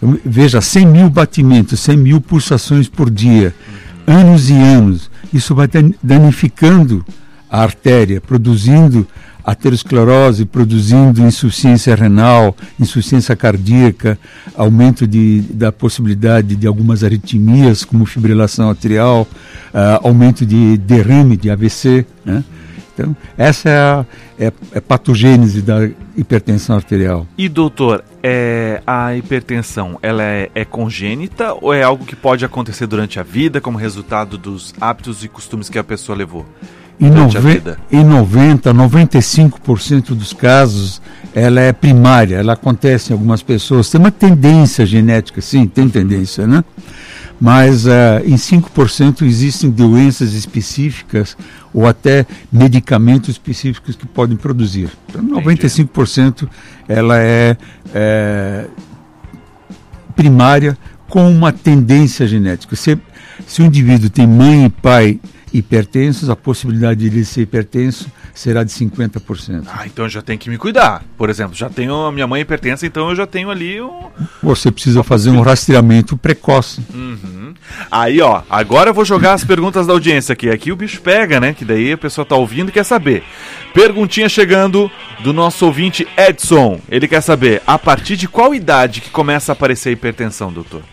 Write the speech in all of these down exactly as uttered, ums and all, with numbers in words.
Então, veja, cem mil batimentos, cem mil pulsações por dia, uhum. anos e anos. Isso vai danificando a artéria, produzindo aterosclerose, produzindo insuficiência renal, insuficiência cardíaca, aumento de, da possibilidade de algumas arritmias, como fibrilação atrial, uh, aumento de derrame, de A V C, né? Então, essa é a, é, é a patogênese da hipertensão arterial. E, doutor, é, a hipertensão, ela é, é congênita ou é algo que pode acontecer durante a vida, como resultado dos hábitos e costumes que a pessoa levou? Em, nove... em noventa, noventa e cinco por cento dos casos, ela é primária, ela acontece em algumas pessoas. Tem uma tendência genética, sim, tem tendência, né? Mas uh, em cinco por cento existem doenças específicas ou até medicamentos específicos que podem produzir. Então, noventa e cinco por cento ela é, é primária com uma tendência genética. Se, se o indivíduo tem mãe e pai hipertensos, a possibilidade de ele ser hipertenso será de cinquenta por cento. Ah, então eu já tenho que me cuidar. Por exemplo, já tenho a minha mãe hipertensa, então eu já tenho ali um... Você precisa fazer um rastreamento precoce. Uhum. Aí, ó, agora eu vou jogar as perguntas da audiência aqui. Aqui o bicho pega, né? Que daí a pessoa tá ouvindo e quer saber. Perguntinha chegando do nosso ouvinte Edson. Ele quer saber, a partir de qual idade que começa a aparecer a hipertensão, doutor?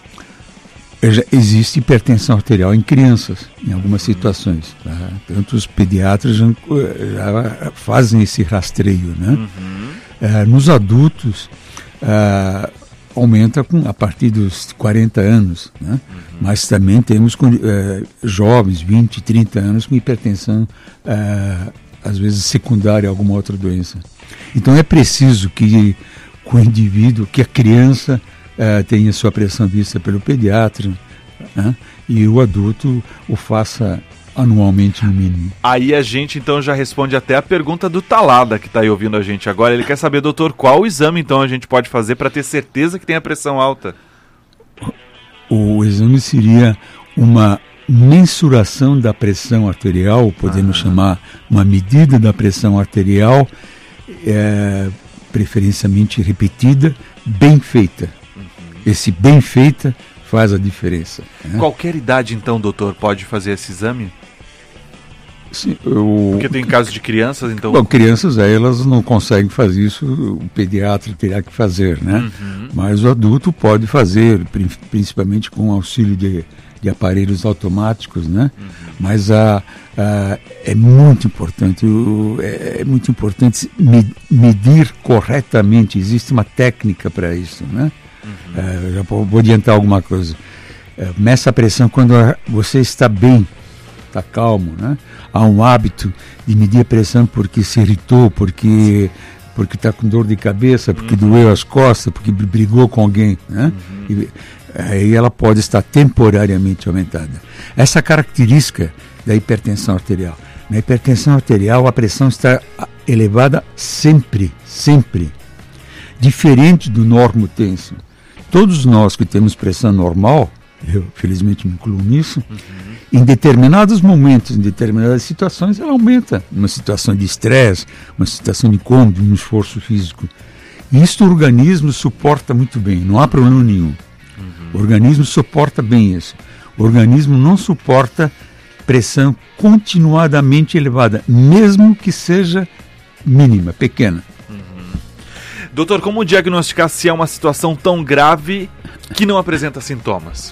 Existe hipertensão arterial em crianças, em algumas situações. Tá? Tanto os pediatras já, já fazem esse rastreio, né? Uhum. É, nos adultos, é, aumenta com, a partir dos quarenta anos, né? Uhum. Mas também temos é, jovens, vinte, trinta anos, com hipertensão, é, às vezes secundária a alguma outra doença. Então é preciso que, que o indivíduo, que a criança... Uh, tenha sua pressão vista pelo pediatra, né? E o adulto o faça anualmente no mínimo. Aí a gente então já responde até a pergunta do Talada, que está aí ouvindo a gente agora. Ele quer saber, doutor, qual exame então a gente pode fazer para ter certeza que tem a pressão alta? O, o exame seria uma mensuração da pressão arterial, podemos ah. chamar uma medida da pressão arterial, é, preferencialmente repetida, bem feita. Esse bem feita faz a diferença. Né? Qualquer idade, então, doutor, pode fazer esse exame? Sim, eu... Porque tem casos de crianças, então... Bom, crianças, elas não conseguem fazer isso, o pediatra terá que fazer, né? Uhum. Mas o adulto pode fazer, principalmente com auxílio de, de aparelhos automáticos, né? Uhum. Mas a, a, é muito importante, o, é, é muito importante medir corretamente, existe uma técnica para isso, né? Uhum. Uh, já vou adiantar alguma coisa. Uh, meça a pressão quando você está bem, está calmo, né? Há um hábito de medir a pressão porque se irritou, porque porque está com dor de cabeça, porque uhum. doeu as costas, porque brigou com alguém, né? Uhum. E aí ela pode estar temporariamente aumentada. Essa característica da hipertensão arterial. Na hipertensão arterial a pressão está elevada sempre, sempre. Diferente do normotenso. Todos nós que temos pressão normal, eu felizmente me incluo nisso, uhum. em determinados momentos, em determinadas situações, ela aumenta. Uma situação de estresse, uma situação de incômodo, um esforço físico. E isso o organismo suporta muito bem, não há problema nenhum. Uhum. O organismo suporta bem isso. O organismo não suporta pressão continuadamente elevada, mesmo que seja mínima, pequena. Doutor, como diagnosticar se é uma situação tão grave que não apresenta sintomas?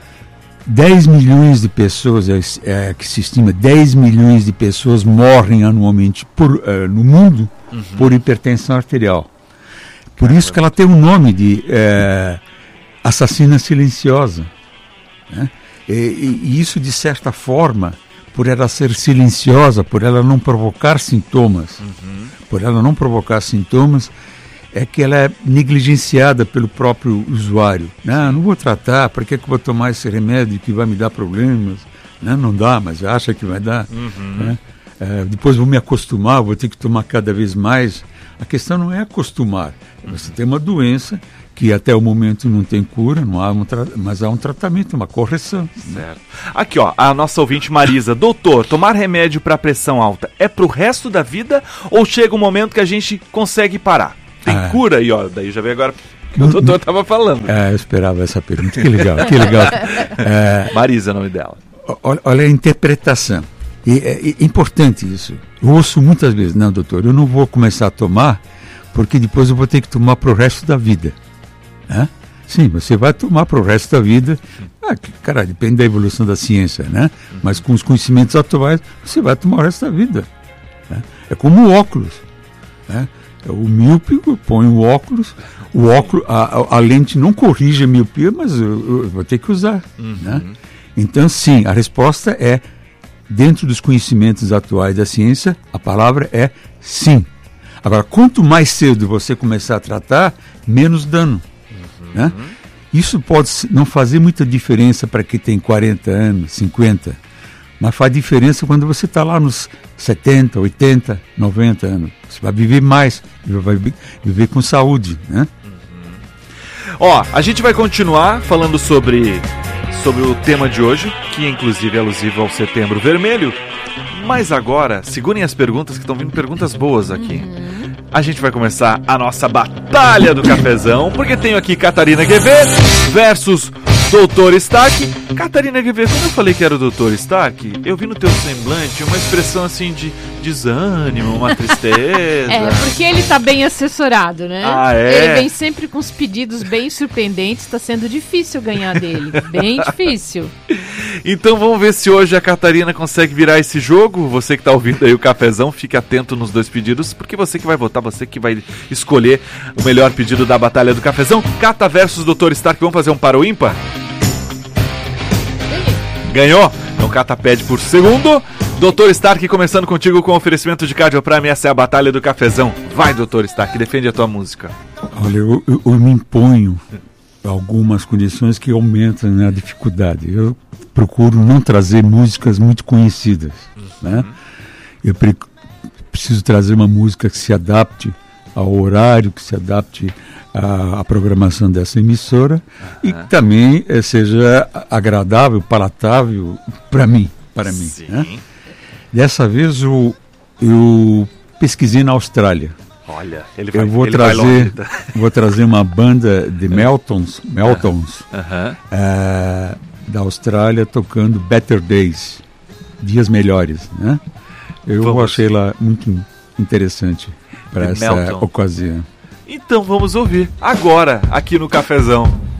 dez milhões de pessoas, é, é, que se estima, dez milhões de pessoas morrem anualmente por, uh, no mundo uhum. por hipertensão arterial. Por Caramba. Isso que ela tem o nome de uh, assassina silenciosa. Né? E, e isso, de certa forma, por ela ser silenciosa, por ela não provocar sintomas, uhum. por ela não provocar sintomas, é que ela é negligenciada pelo próprio usuário. Não, não vou tratar, para que, que eu vou tomar esse remédio que vai me dar problemas? Não, não dá, mas acha que vai dar. Uhum. Né? É, depois vou me acostumar, vou ter que tomar cada vez mais. A questão não é acostumar. Você uhum. tem uma doença que até o momento não tem cura, não há um tra... mas há um tratamento, uma correção. Certo. Aqui, ó, a nossa ouvinte Marisa. Doutor, tomar remédio para pressão alta é para o resto da vida ou chega um momento que a gente consegue parar? Tem ah. cura aí, ó, daí já veio agora que o doutor estava falando. É, eu esperava essa pergunta. Que legal, que legal. É, Marisa é o nome dela. Olha, olha a interpretação. E, é, é importante isso. Eu ouço muitas vezes, não, doutor, eu não vou começar a tomar porque depois eu vou ter que tomar para o resto da vida. Né? Sim, você vai tomar para o resto da vida. Ah, cara, depende da evolução da ciência, né? Mas com os conhecimentos atuais, você vai tomar o resto da vida. Né? É como o óculos. Né? O míope põe o óculos, o óculos, a, a, a lente não corrige a miopia, mas eu, eu vou ter que usar. Uhum. Né? Então, sim, a resposta é, dentro dos conhecimentos atuais da ciência, a palavra é sim. Agora, quanto mais cedo você começar a tratar, menos dano. Uhum. Né? Isso pode não fazer muita diferença para quem tem quarenta anos, cinquenta, mas faz diferença quando você está lá nos setenta, oitenta, noventa anos. Você vai viver mais, vai viver com saúde. Né? Uhum. Ó, a gente vai continuar falando sobre, sobre o tema de hoje, que inclusive é alusivo ao Setembro Vermelho. Mas agora, segurem as perguntas, que estão vindo perguntas boas aqui. A gente vai começar a nossa Batalha do Cafezão, porque tenho aqui Catarina Quevedo versus doutor Stark. Catarina Quevedo, quando eu falei que era o doutor Stark, eu vi no teu semblante uma expressão assim de desânimo, uma tristeza. É, porque ele tá bem assessorado, né? Ah, é? Ele vem sempre com os pedidos bem surpreendentes, tá sendo difícil ganhar dele, bem difícil. Então vamos ver se hoje a Catarina consegue virar esse jogo. Você que tá ouvindo aí o Cafezão, fique atento nos dois pedidos, porque você que vai votar, você que vai escolher o melhor pedido da Batalha do Cafezão. Cata versus doutor Stark, vamos fazer um para o ímpar? Ganhou? Então Cata pede por segundo. doutor Stark, começando contigo com oferecimento de Cardio Prime, essa é a Batalha do Cafezão. Vai, doutor Stark, defende a tua música. Olha, eu, eu, eu me imponho algumas condições que aumentam, né, a dificuldade. Eu procuro não trazer músicas muito conhecidas. Uhum. Né? Eu pre- preciso trazer uma música que se adapte ao horário, que se adapte à, à programação dessa emissora, uhum, e que também eh, seja agradável, palatável para mim. Para mim, né? Dessa vez eu, eu pesquisei na Austrália. Olha, ele vai, eu vou ele trazer, vai longe, tá? vou trazer uma banda de Meltons, Meltons uhum. uh, da Austrália, tocando Better Days, Dias Melhores, né? Eu vamos. achei lá muito interessante para essa Melton. ocasião. Então vamos ouvir agora aqui no Cafezão.